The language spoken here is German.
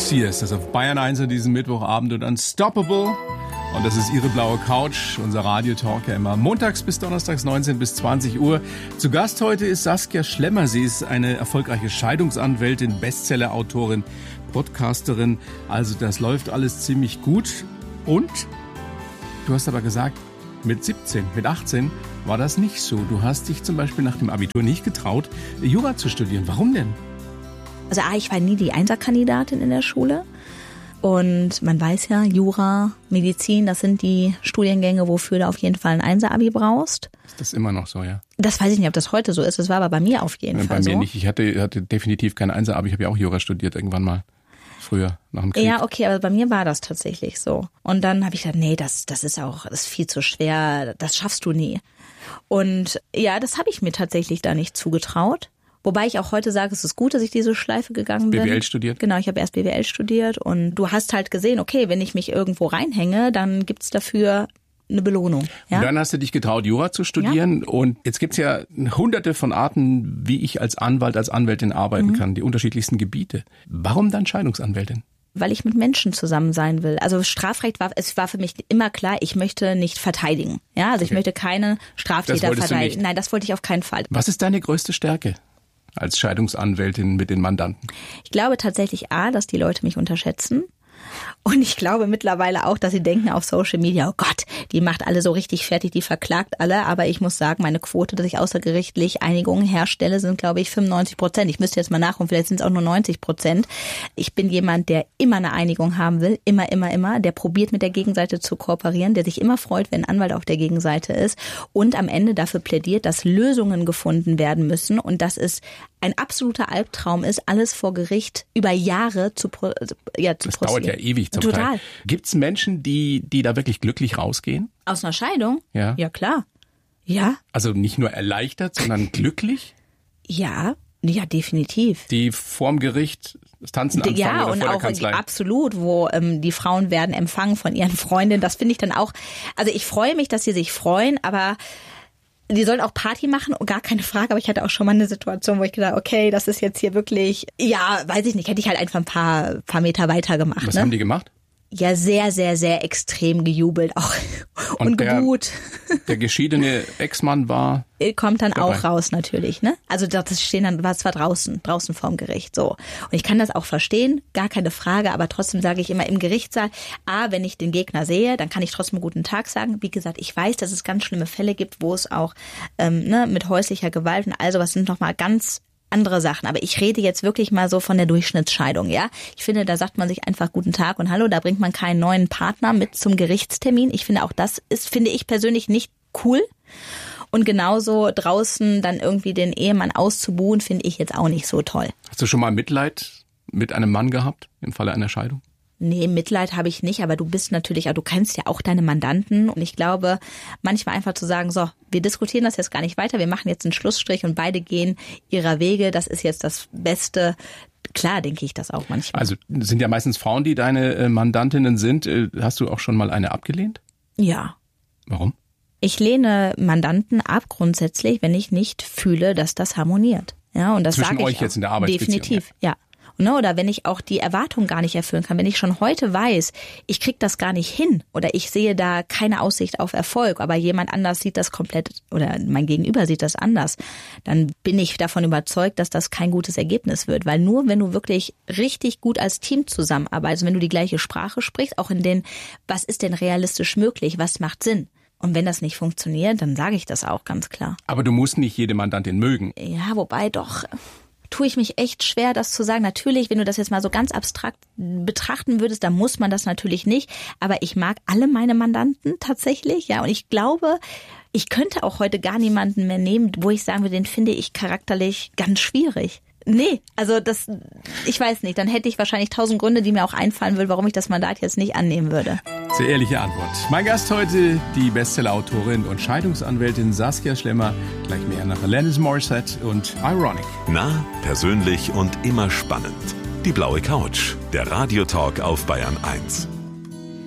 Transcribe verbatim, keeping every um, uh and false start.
Hier ist das auf Bayern eins an diesem Mittwochabend und Unstoppable. Und das ist Ihre blaue Couch, unser Radiotalk ja immer montags bis donnerstags neunzehn bis zwanzig Uhr. Zu Gast heute ist Saskia Schlemmer. Sie ist eine erfolgreiche Scheidungsanwältin, Bestsellerautorin, Podcasterin. Also das läuft alles ziemlich gut. Und du hast aber gesagt, mit siebzehn, mit achtzehn war das nicht so. Du hast dich zum Beispiel nach dem Abitur nicht getraut, Jura zu studieren. Warum denn? Also A, ich war nie die Einserkandidatin in der Schule. Und man weiß ja, Jura, Medizin, das sind die Studiengänge, wofür du auf jeden Fall ein Einser-Abi brauchst. Ist das immer noch so, ja? Das weiß ich nicht, ob das heute so ist. Das war aber bei mir auf jeden ja, Fall so. Bei mir nicht. Ich hatte, hatte definitiv kein Einser-Abi. Ich habe ja auch Jura studiert irgendwann mal. Früher, nach dem Krieg. Ja, okay, aber bei mir war das tatsächlich so. Und dann habe ich gedacht, nee, das, das ist auch das ist viel zu schwer. Das schaffst du nie. Und ja, das habe ich mir tatsächlich da nicht zugetraut. Wobei ich auch heute sage, es ist gut, dass ich diese Schleife gegangen bin. B W L studiert? Genau, ich habe erst B W L studiert und du hast halt gesehen, okay, wenn ich mich irgendwo reinhänge, dann gibt's dafür eine Belohnung. Ja? Und dann hast du dich getraut, Jura zu studieren. Ja. Und jetzt gibt's ja hunderte von Arten, wie ich als Anwalt, als Anwältin arbeiten mhm. kann, die unterschiedlichsten Gebiete. Warum dann Scheidungsanwältin? Weil ich mit Menschen zusammen sein will. Also Strafrecht war, es war für mich immer klar, ich möchte nicht verteidigen. Ja, also okay. Ich möchte keine Straftäter verteidigen. Nein, das wollte ich auf keinen Fall. Was ist deine größte Stärke als Scheidungsanwältin mit den Mandanten? Ich glaube tatsächlich A, dass die Leute mich unterschätzen. Und ich glaube mittlerweile auch, dass sie denken auf Social Media, oh Gott, die macht alle so richtig fertig, die verklagt alle. Aber ich muss sagen, meine Quote, dass ich außergerichtlich Einigungen herstelle, sind, glaube ich, fünfundneunzig Prozent. Ich müsste jetzt mal nachgucken, vielleicht sind es auch nur neunzig Prozent. Ich bin jemand, der immer eine Einigung haben will, immer, immer, immer. Der probiert mit der Gegenseite zu kooperieren, der sich immer freut, wenn ein Anwalt auf der Gegenseite ist und am Ende dafür plädiert, dass Lösungen gefunden werden müssen und dass es ein absoluter Albtraum ist, alles vor Gericht über Jahre zu, ja, zu Das dauert ja ewig zum Total. Teil. Gibt es Menschen, die, die da wirklich glücklich rausgehen? Aus einer Scheidung? Ja. Ja, klar. Ja. Also nicht nur erleichtert, sondern glücklich? Ja, ja, definitiv. Die vorm Gericht das Tanzen anfangen ja, oder und vor der auch Kanzlei? Absolut, wo ähm, die Frauen werden empfangen von ihren Freundinnen. Das finde ich dann auch, also ich freue mich, dass sie sich freuen, aber die sollen auch Party machen, gar keine Frage, aber ich hatte auch schon mal eine Situation, wo ich gedacht, okay, das ist jetzt hier wirklich, ja, weiß ich nicht, hätte ich halt einfach ein paar, paar Meter weiter gemacht. Was ne? haben die gemacht? Ja, sehr, sehr, sehr extrem gejubelt auch und, und gebuht. Der, der geschiedene Ex-Mann war kommt dann dabei. Auch raus natürlich, ne? Also das stehen dann, was war draußen, draußen vorm Gericht, so. Und ich kann das auch verstehen, gar keine Frage, aber trotzdem sage ich immer im Gerichtssaal, A, wenn ich den Gegner sehe, dann kann ich trotzdem einen guten Tag sagen. Wie gesagt, ich weiß, dass es ganz schlimme Fälle gibt, wo es auch ähm, ne, mit häuslicher Gewalt und also was sind nochmal ganz andere Sachen. Aber ich rede jetzt wirklich mal so von der Durchschnittsscheidung, ja. Ich finde, da sagt man sich einfach guten Tag und hallo, da bringt man keinen neuen Partner mit zum Gerichtstermin. Ich finde, auch das ist, finde ich persönlich nicht cool. Und genauso draußen dann irgendwie den Ehemann auszubuhen, finde ich jetzt auch nicht so toll. Hast du schon mal Mitleid mit einem Mann gehabt im Falle einer Scheidung? Nee, Mitleid habe ich nicht, aber du bist natürlich, du kennst ja auch deine Mandanten und ich glaube, manchmal einfach zu sagen, so, wir diskutieren das jetzt gar nicht weiter, wir machen jetzt einen Schlussstrich und beide gehen ihrer Wege, das ist jetzt das Beste. Klar, denke ich das auch manchmal. Also es sind ja meistens Frauen, die deine Mandantinnen sind. Hast du auch schon mal eine abgelehnt? Ja. Warum? Ich lehne Mandanten ab grundsätzlich, wenn ich nicht fühle, dass das harmoniert. Ja, und das sage ich Zwischen euch jetzt in der Arbeitsbeziehung? Definitiv, ja. ja. Oder wenn ich auch die Erwartung gar nicht erfüllen kann, wenn ich schon heute weiß, ich krieg das gar nicht hin oder ich sehe da keine Aussicht auf Erfolg, aber jemand anders sieht das komplett oder mein Gegenüber sieht das anders, dann bin ich davon überzeugt, dass das kein gutes Ergebnis wird. Weil nur wenn du wirklich richtig gut als Team zusammenarbeitest, wenn du die gleiche Sprache sprichst, auch in den, was ist denn realistisch möglich, was macht Sinn? Und wenn das nicht funktioniert, dann sage ich das auch ganz klar. Aber du musst nicht jede Mandantin mögen. Ja, wobei doch... tue ich mich echt schwer, das zu sagen. Natürlich, wenn du das jetzt mal so ganz abstrakt betrachten würdest, dann muss man das natürlich nicht. Aber ich mag alle meine Mandanten tatsächlich, ja. Und ich glaube, ich könnte auch heute gar niemanden mehr nehmen, wo ich sagen würde, den finde ich charakterlich ganz schwierig. Nee, also das, ich weiß nicht, dann hätte ich wahrscheinlich tausend Gründe, die mir auch einfallen würden, warum ich das Mandat jetzt nicht annehmen würde. Sehr ehrliche Antwort. Mein Gast heute, die Bestsellerautorin und Scheidungsanwältin Saskia Schlemmer. Gleich mehr nach Alanis Morissette und Ironic. Nah, persönlich und immer spannend. Die blaue Couch, der Radiotalk auf Bayern eins.